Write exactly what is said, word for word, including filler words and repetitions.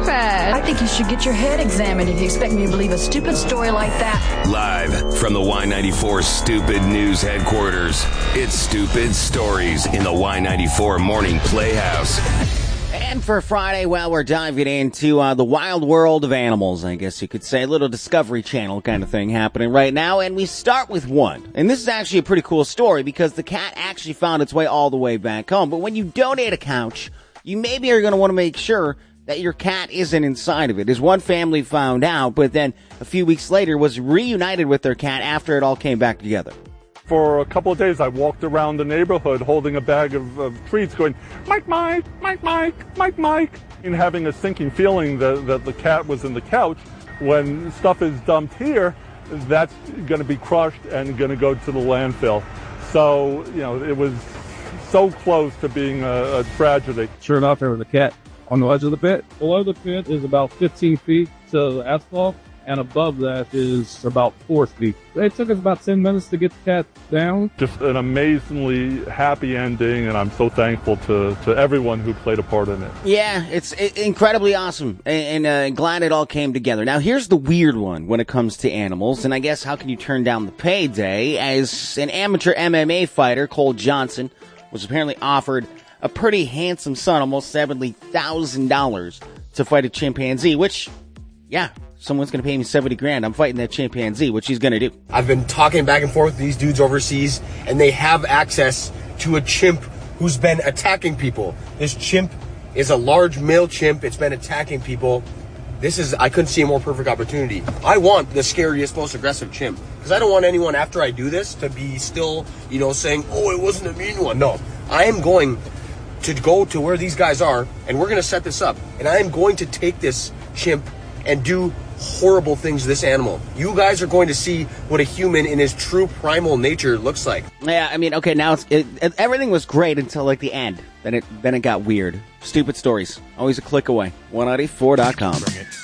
right. I think you should get your head examined if you expect me to believe a stupid story like that. Live from the Y ninety-four Stupid News headquarters, it's Stupid Stories in the Y ninety-four Morning Playhouse. And for Friday, well, we're diving into uh, the wild world of animals, I guess you could say. A little Discovery Channel kind of thing happening right now. And we start with one. And this is actually a pretty cool story because the cat actually found its way all the way back home. But when you donate a couch, you maybe are going to want to make sure that your cat isn't inside of it. As one family found out, but then a few weeks later was reunited with their cat after it all came back together. For a couple of days, I walked around the neighborhood holding a bag of, of treats going, Mike, Mike, Mike, Mike, Mike, Mike, and having a sinking feeling that, that the cat was in the couch. When stuff is dumped here, that's going to be crushed and going to go to the landfill. So, you know, it was so close to being a, a tragedy. Sure enough, there was a cat on the edge of the pit. Below the pit is about fifteen feet to the asphalt, and above that is about four feet. It took us about ten minutes to get the cat down. Just an amazingly happy ending, and I'm so thankful to, to everyone who played a part in it. Yeah, it's incredibly awesome, and, and uh, glad it all came together. Now, here's the weird one when it comes to animals, and I guess how can you turn down the payday? As an amateur M M A fighter, Cole Johnson was apparently offered a pretty handsome sum, almost seventy thousand dollars, to fight a chimpanzee, which, yeah, someone's going to pay me seventy grand. I'm fighting that chimpanzee, which he's going to do. I've been talking back and forth with these dudes overseas, and they have access to a chimp who's been attacking people. This chimp is a large male chimp. It's been attacking people. This is, I couldn't see a more perfect opportunity. I want the scariest, most aggressive chimp, because I don't want anyone after I do this to be still, you know, saying, oh, it wasn't a mean one. No, I am going to go to where these guys are, and we're going to set this up, and I am going to take this chimp and do horrible things to this animal. You guys are going to see what a human in his true primal nature looks like. Yeah, I mean, okay, now it's, it, it, everything was great until like the end. Then it then it got weird. Stupid Stories, always a click away. one ninety-four dot com.